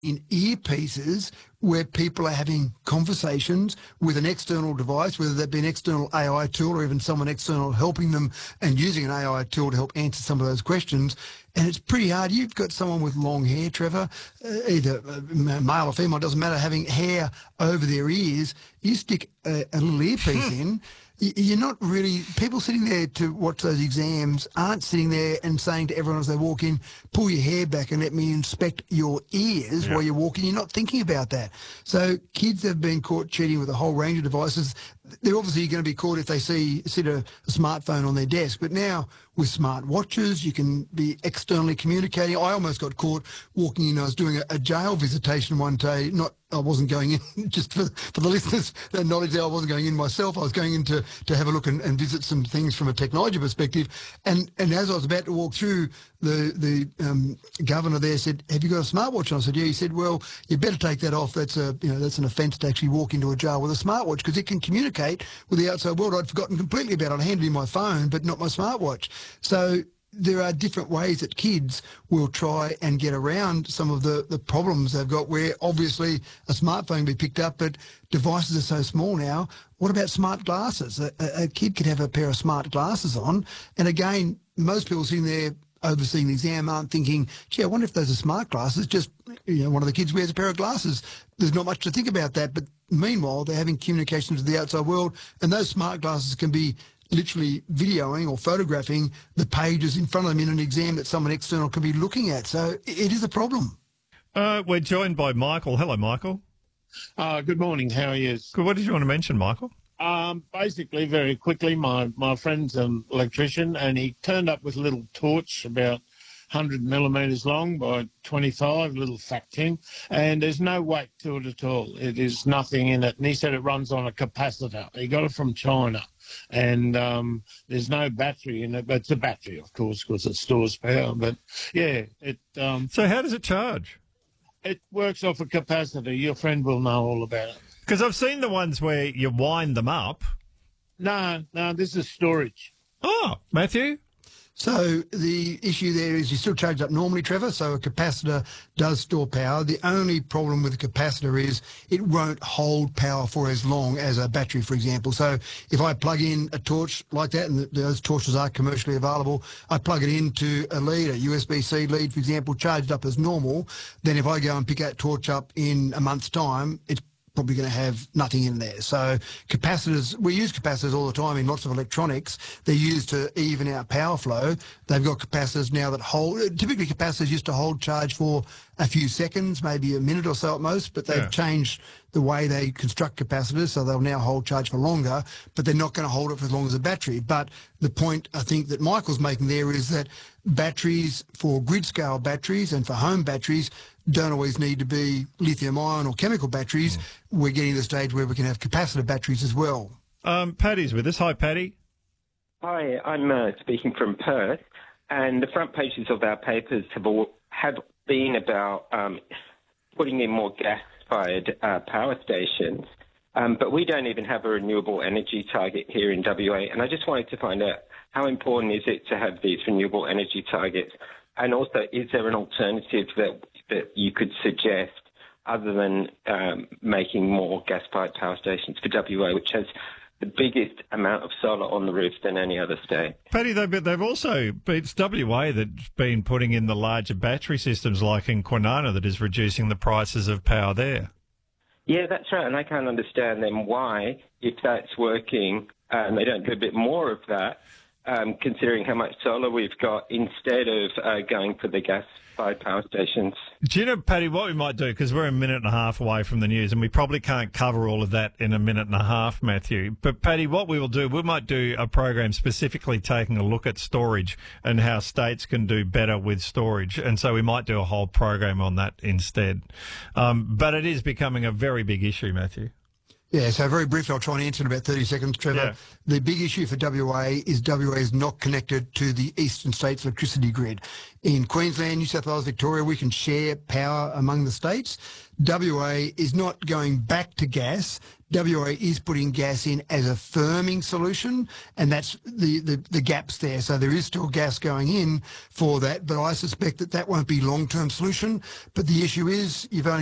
in earpieces where people are having conversations with an external device, whether that be an external AI tool or even someone external helping them and using an AI tool to help answer some of those questions. And it's pretty hard. You've got someone with long hair, Trevor, either male or female, doesn't matter, having hair over their ears. You stick a little earpiece in, you're not really, people sitting there to watch those exams aren't sitting there and saying to everyone as they walk in, pull your hair back and let me inspect your ears while you're walking. You're not thinking about that. So kids have been caught cheating with a whole range of devices. They're obviously going to be caught if they see a smartphone on their desk. But now with smart watches, you can be externally communicating. I almost got caught walking in. I was doing a jail visitation one day. I wasn't going in, just for the listeners' knowledge there, I wasn't going in myself. I was going in to have a look and visit some things from a technology perspective. And as I was about to walk through, the governor there said, "Have you got a smartwatch?" And I said, "Yeah." He said, "Well, you better take that off. That's that's an offence to actually walk into a jail with a smartwatch because it can communicate with the outside world." I'd forgotten completely about it. I handed him my phone, but not my smartwatch. So there are different ways that kids will try and get around some of the problems they've got where obviously a smartphone can be picked up, but devices are so small now. What about smart glasses? A kid could have a pair of smart glasses on. And again, most people sitting there overseeing the exam aren't thinking, gee, I wonder if those are smart glasses. Just, one of the kids wears a pair of glasses. There's not much to think about that. But meanwhile, they're having communication with the outside world, and those smart glasses can be literally videoing or photographing the pages in front of them in an exam that someone external can be looking at. So it is a problem. We're joined by Michael. Hello, Michael. Good morning. How are you? Good. What did you want to mention, Michael? Basically, very quickly, my friend's an electrician, and he turned up with a little torch about 100 millimetres long by 25, little fat tin, and there's no weight to it at all. It is nothing in it. And he said it runs on a capacitor. He got it from China. And there's no battery in it, but it's a battery, of course, because it stores power. But, yeah, it... So how does it charge? It works off a capacitor. Your friend will know all about it. Because I've seen the ones where you wind them up. No, this is storage. Oh, Matthew? So the issue there is you still charge up normally, Trevor, so a capacitor does store power. The only problem with a capacitor is it won't hold power for as long as a battery, for example. So if I plug in a torch like that, and those torches are commercially available, I plug it into a lead, a USB-C lead, for example, charged up as normal, then if I go and pick that torch up in a month's time, it's probably going to have nothing in there. So capacitors, we use capacitors all the time in lots of electronics. They're used to even out power flow. They've got capacitors now that hold, typically capacitors used to hold charge for a few seconds, maybe a minute or so at most, but they've changed the way they construct capacitors, so they'll now hold charge for longer, but they're not going to hold it for as long as a battery. But the point I think that Michael's making there is that batteries, for grid scale batteries and for home batteries, don't always need to be lithium-ion or chemical batteries. We're getting to the stage where we can have capacitor batteries as well. Paddy's with us. Hi, Paddy. Hi, I'm speaking from Perth, and the front pages of our papers have been about putting in more gas-fired power stations, but we don't even have a renewable energy target here in WA, and I just wanted to find out how important is it to have these renewable energy targets, and also is there an alternative that you could suggest other than making more gas-fired power stations for WA, which has the biggest amount of solar on the roof than any other state. Paddy, they've also, it's WA that's been putting in the larger battery systems like in Kwinana that is reducing the prices of power there. Yeah, that's right, and I can't understand then why, if that's working, they don't do a bit more of that, considering how much solar we've got, instead of going for the gas-fired power stations. Do you know, Paddy, what we might do, because we're a minute and a half away from the news, and we probably can't cover all of that in a minute and a half, Matthew. But, Paddy, what we will do, we might do a program specifically taking a look at storage and how states can do better with storage. And so we might do a whole program on that instead. But it is becoming a very big issue, Matthew. Yeah, so very briefly, I'll try and answer in about 30 seconds, Trevor. Yeah. The big issue for WA is not connected to the eastern states' electricity grid. In Queensland, New South Wales, Victoria, we can share power among the states. WA is not going back to gas, WA is putting gas in as a firming solution, and that's the gaps there. So there is still gas going in for that, but I suspect that won't be long-term solution. But the issue is you've only